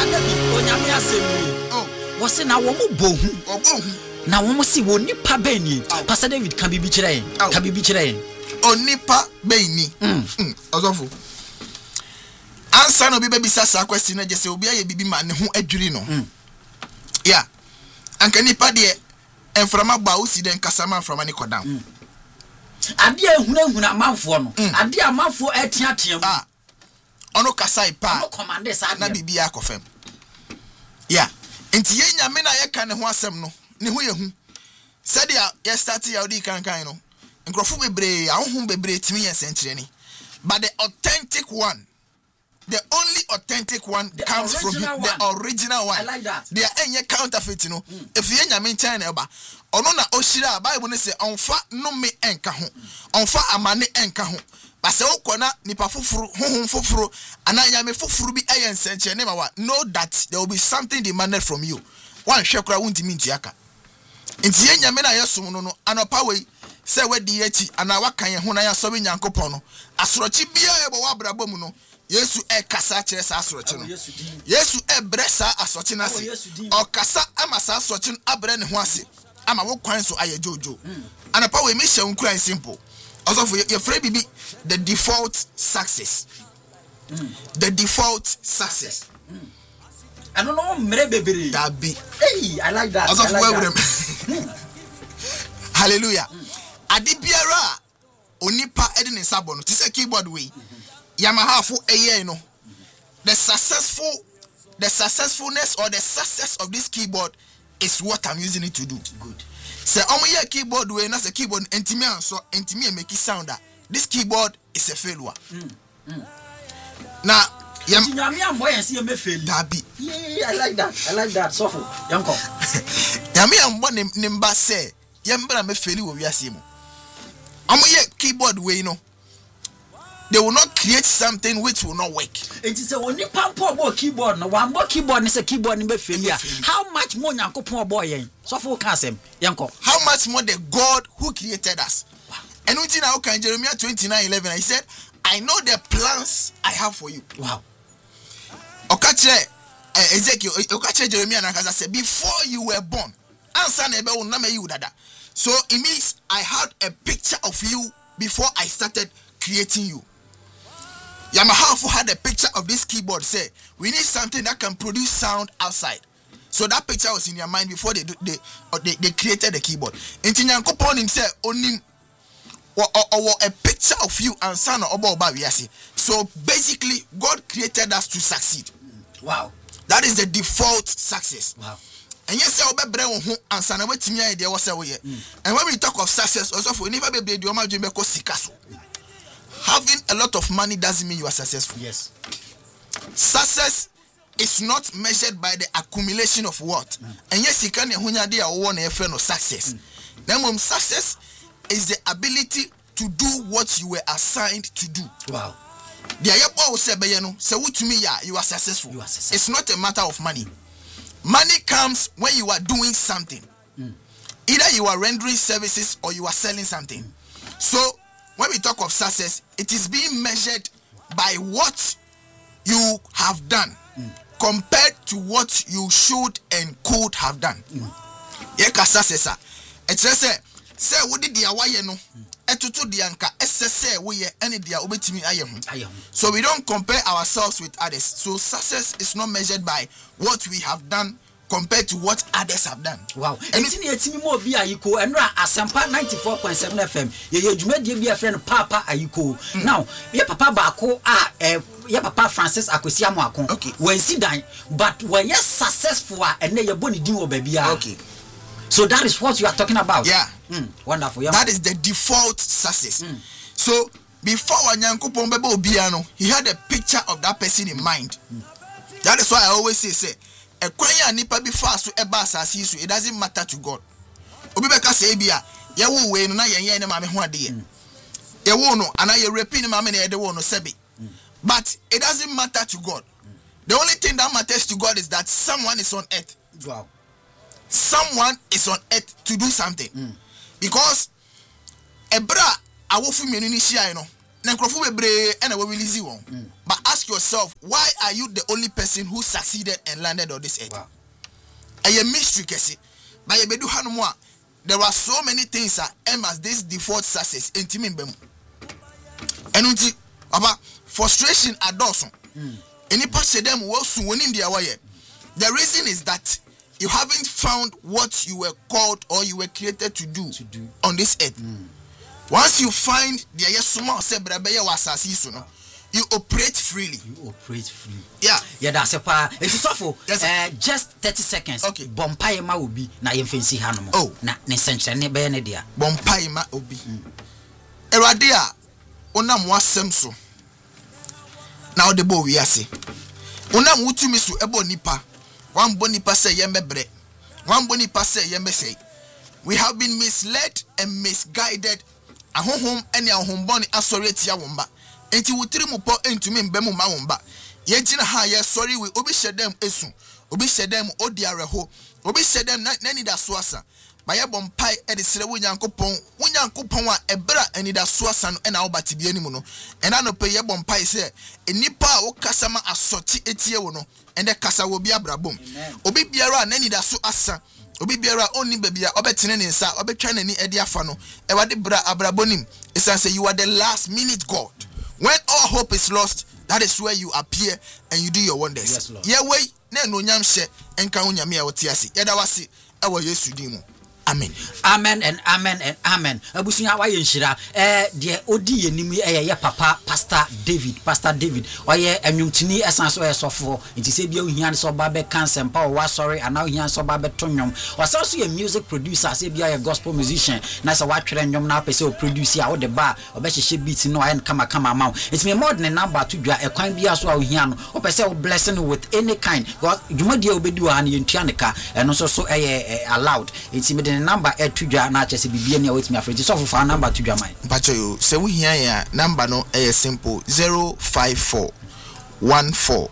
Pastor David onyame asemi. Oh, was na wo mo bohu. Na wo mo si wo nipa beni. Pastor David kan bibi kire yen. Kan bibi kire yen. Onipa beni. Osofo. Answer no be bisa sa question na je se obi aye bibi ma ne ho adwiri no. Yeah. Anka nipa de enframa ba usi den kasama from ani kodam. Ade ehuna amanfo no. Ade amanfo etiatia mu. Ono kasai pa. Ono commande sa na bibia akofem. Yeah. Enti ye nyame na ye ka ne ho asem no. Ne ho ye hu. Said ya start ya odi kan no. Nkrofo bebre, ahonhom bebre timi ye senkyere ni. But the authentic one, the only authentic one comes from him, the original one. I like that. There any counterfeit no. If ye nyame nkyɛn eba, ono na ohyira Bible no say onfa no me enka ho. Onfa amane enka ho. But se okona nipa foforo, honhom foforo, ana nyame foforo bi aye nsenkyere ne ma wa. Know that there will be something demanded from you. One hwe kra wuntimi ntiaka. Nti ye nyame na yesom no anopa we se wadi achi ana wakan ye ho na ya so be nyankopon no. Asorochi bia ye bo wabrabo mu no. Yesu kasa kire sa asorochi no. Yesu bre sa asorochi na se. O kasa ama sa asorochi abre ne ho ase. Ama wo kwan so aye jojo. Anopa we mi hye nkura simple. Also for your free bibi the default success. The default success. I don't know mrebebere. That be. Hey, I like that. Also I like that. Hallelujah. Adibiara onipa edi ne sabo no. Tise keyboard we. Yamaha fu eye no. The successfulness or the success of this keyboard is what I'm using it to do. Good. Say omoye keyboard we na say keyboard entimi anso entimi make sound that this keyboard is a failure. Now Nyame ambo yen se me fail. Dabi. Yeah, I like that. I like that. Sofo. Yanko. Nyame ambo ne mba say yembra me fail wo wiase mu. Omoye keyboard we no. They will not create something which will not work. It is a only pampo bo keyboard no one bo keyboard is a keyboard ni be failure. How much more Nyankopon boy yen? Sofo kan asem. Yanko. How much more the God who created us? Wow. And until now can Jeremiah 29:11 he said, I know the plans I have for you. Wow. Okache Ezekiel Okache Jeremiah na kasa say before you were born answer na ebe na me you dada. So it means I had a picture of you before I started creating you. Yamaha had a picture of this keyboard. Say we need something that can produce sound outside. So that picture was in your mind before they created the keyboard. Enti Nyankopon himself onim or a picture of you and son oba wiase. So basically God created us to succeed. Wow. That is the default success. Wow. And yes, I obebre ho ansa na watimi idea was say we. And when we talk of success, also for never be the oma dweme ko sikaso. Having a lot of money doesn't mean you are successful. Yes. Success is not measured by the accumulation of what. And yes, you can hunya de awon e friend of success. Now, success is the ability to do what you were assigned to do. Wow. The ayabo say be no say to me you are successful. You are successful. It's not a matter of money. Money comes when you are doing something. Either you are rendering services or you are selling something. So when we talk of success, it is being measured by what you have done compared to what you should and could have done. Yeka success. It's say what did the awaye no etutu di anka esse we ye any dia obetimi aye ho. So we don't compare ourselves with others. So success is not measured by what we have done compared to what others have done. Wow. And etimi mo bi ayiko enra Asempa 94.7 FM. Ye dwumadie bi friend Papa ayiko. Now, ye papa baako ye papa Francis Akwesi Amoako. Okay. When si dan but when you successful and ye boni din wo ba bia. Okay. So that is what you are talking about. Yeah. Wonderful. Yeah. That is the default success. So before Nyankopon bebe obia no, he had a picture of that person in mind. That is why I always say a kwanya nipa bi fa so eba asase so it doesn't matter to God. Obi beka say bia ye wo we no na yen ne ma me ho ade ye. Ye wo no ana ye repeat ma me na ye de wo no sebe. But it doesn't matter to God. The only thing that matters to God is that someone is on earth. Wow. Someone is on earth to do something. Because ebra awofu menu ni hia no Nankrofo bebre and we release you. But ask yourself, why are you the only person who succeeded and landed on this earth? Wow. A mystery kesi. But you bedu hanumwa. There are so many things that as this default success in Timimbem. And unti about frustration at Dawson. Any part of them was winning their way. The reason is that you haven't found what you were called or you were created to do on this earth. Once you find the you operate freely. Yeah. Yeah, that's a part. It's awful. Just 30 seconds. Okay. Bompaima will be na yemfensi hanom. Oh. Na nessentia ne be ne dia. Bompaima obi. Eradia onam wasem so. Na ode bo wi ase. Onam wutumi so ebo nipa. Wan bo nipa say yembebre. Wan bo nipa say yembese. We have been misled and misguided. Ahohom ene ahomboni asoreti ya womba. Enti wutiri mu po entumi mbemu ma womba. Ye gina ha ye sorry we obi shedem esu. Obi shedem odi areho. Obi shedem na ni da so asa. Ba ye bompai e de sire wunyankopon a ebra eni da so asa no e na obati bi animu no. Ena no pe ye bompai se enipa a wo kasa ma asoti etie wo no. Ende kasa wo bi abrabom. Obi biara na ni da so asa. Obi biara oni babia obetene ne nsa obetwa nani edi afa no e wade bra abrabonim isan say you are the last minute God. When all hope is lost, that is where you appear and you do your wonders. Ye way na no nyam hye enka onyame a wote ase yeda wase e wo Yesu din mu. Amen. Amen and amen and amen. Abusunya wa yenhira de odi yenimi ye papa Pastor David oye enwumtini esanso esofo nti se bia ohia so ba be cancer pa wa sorry and now ohia so ba be tonwom wasanso ye music producer se bia ye gospel musician na se wa twere nwom na pese o produce a wo de ba obehye beat no ayen kama ma it's me more than number to dwa ekwan bia so ohia no o pese o blessing with any kind god dwumadi a obedi wa na yentua ne ka eno so allowed it's me the number to dwa na chese bibia ne wetimi afreji so for number to dwa man mpacho yo se we hia ya number no simple 054 14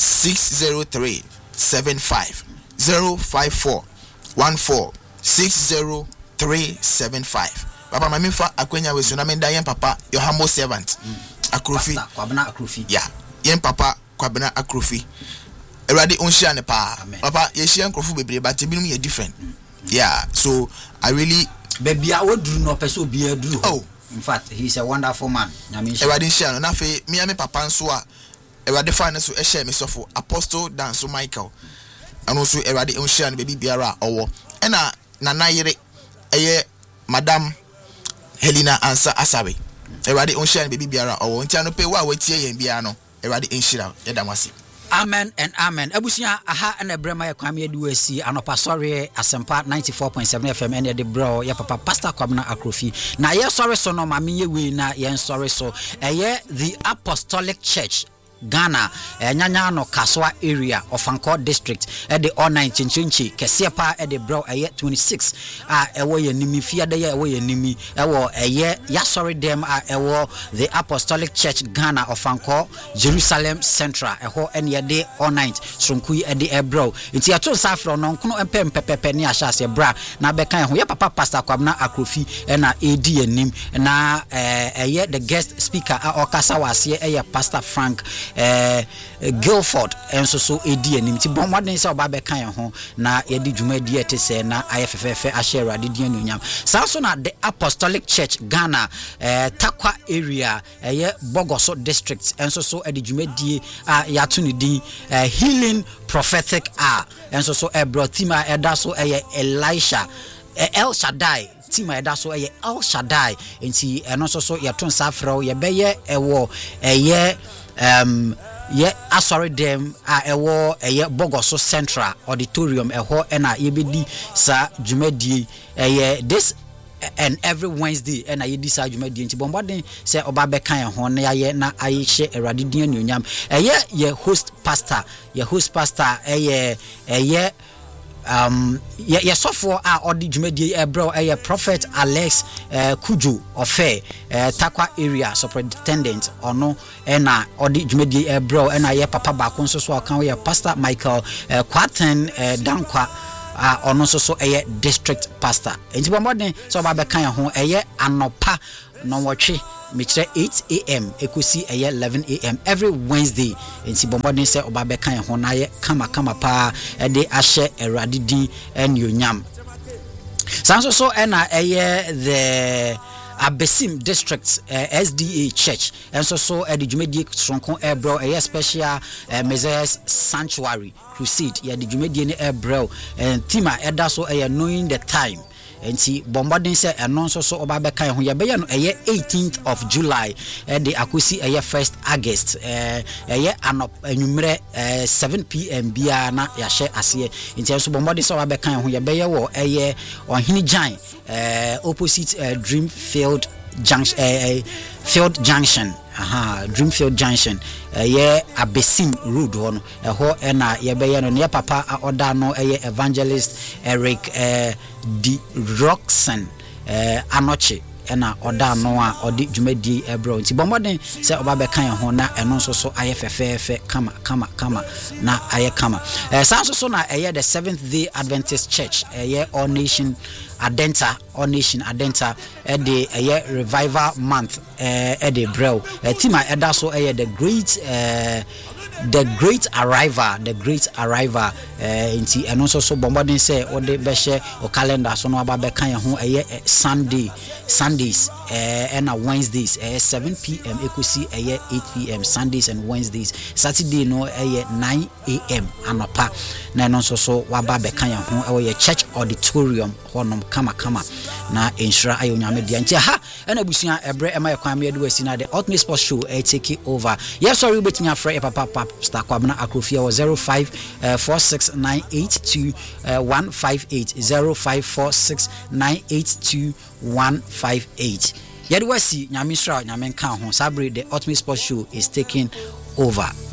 603 75 054 14 603 75. Papa mami fa akwenya wesu na menda yen papa your humble servant Akrofi Kwabena Akrofi. Yeah, yen papa Kwabena Akrofi. Erade onhia ne pa. Papa ye hia nkrofo bebre but ebinum ye different. Yeah, so I really baby I would do no person be a do. Oh, in fact, he's a wonderful man. I mean, Erade share no na fe me ame papa nso a Erade fa ne so e share me sofo Apostle Danso Michael. And also Erade onhia ne baby biara owo. Ena nana yere eye Madam Helena Ansa Asabe. Erade onhia ne baby biara owo. Ntia no pe wa watie yen bia no Erade enhira yedamase. Amen and amen. Abusia aha na brema ya kwame eduasi anopa sorry asempa 94.7 FM and the bro ya papa Pastor Kwabena Akrofi. Na ye sorry so no mame ye we na ye sorry so the Apostolic Church Ghana nyanya no Kaswa area of Anko district the online chinchinchi kesiepa the bro 26 ewo ye nimi fiade ye ewo ye nimi ewo ya sorry them ewo the Apostolic Church Ghana of Anko Jerusalem Central eho ene de online sonku the bro nti ato safro no nkono empempepepe ni ahase bra na beka ho ya papa Pastor Kwabena Akrofi na edi anim na the guest speaker okasa wase Pastor Frank Guilford enso so edi anim ti bon waden se oba be kan ho na ye di dwumadi etese na ayefefefe ashare adedi anyonyam sanso na the Apostolic Church Ghana Takwa area Bogoso district enso so edi dwumadi yato ne di Healing Prophetic enso so ebrotima edaso Elisha El Shaddai Tima edaso El Shaddai enti eno so yaton safro ye beye ewo ye asori dem ewo Bogoso Central Auditorium eho na yebedi sa dwumadi this and every Wednesday and I decide you made the bombarding say oba be kan ho na ye na ayehye erade din anyonyam ye host pastor sofo odi dwumadi bro Prophet Alex Kujo Ofe Takwa area superintendent ono na odi dwumadi bro na ye papa ba ko nso so kan we Pastor Michael Kwaten Dankwa ono so district pastor enti bombarding so ba be kan ho anopa no wotwe metre 8 a.m. ekosi 11 a.m. every Wednesday. Enti bombodin se oba beka ye ho na ye kama pa de ahye Awurade din enyonyam. Sanso so na the Abesim District SDA Church and so the Jumedi Stronko Airbro a special Messiah's Sanctuary Crusade ya the Jumedi Airbro and Tima Edaso knowing the time. And see bombarding say announce so oba beka ho ya be no 18th of July the akusi 1st August anop anwumre 7 p.m. bia na ya hye ase nti so bombarding so oba beka ho ya be wo Ohini Jan opposite Dreamfield Junction Field Junction Dreamfield Junction Abesim Road one ho na ye be no ne papa order no Evangelist Eric Di Roxen Anoche na order no a odi dwumadi ebro nti bombodin se oba be kan ho na eno so so aye fefefe kama na aye kama sanso so na the Seventh Day Adventist Church All Nation Adenta the revival month the brew tima eda so the great arrival nti eno so bombodin say o de be share o calendar so no aba be kan ho Sundays and Wednesdays 7 p.m. ekosi 8 p.m. Sundays and Wednesdays. Saturday no 9 a.m. anopa na no so waba be kan ho church auditorium honom kama na ensura ayonyame dia nti ha na busia ebre ema yakwan me do asina the Ultimate Sports Show take over. Yes, sorry betinya free papa Pastor Kwabena Akrofie 0546982158 0546982158. Yadwasi nyame sra nyame kan ho sabre the Ultimate Sports Show is taking over.